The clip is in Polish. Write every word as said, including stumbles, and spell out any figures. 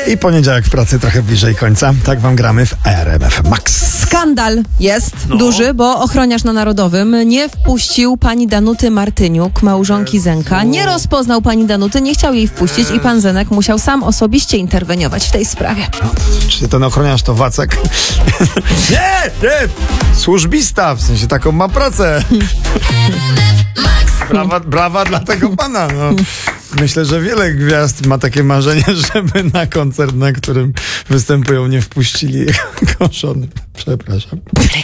I poniedziałek w pracy trochę bliżej końca. Tak wam gramy w R M F Max. Skandal jest No. duży, bo ochroniarz na Narodowym nie wpuścił pani Danuty Martyniuk, małżonki Zenka. Nie rozpoznał pani Danuty, nie chciał jej wpuścić i pan Zenek musiał sam osobiście interweniować w tej sprawie. Czy ten ochroniarz to Wacek? nie, nie! Służbista, w sensie taką ma pracę. Brawa, brawa dla tego pana. No. Myślę, że wiele gwiazd ma takie marzenie, żeby na koncert, na którym występują, nie wpuścili jego żony. Przepraszam.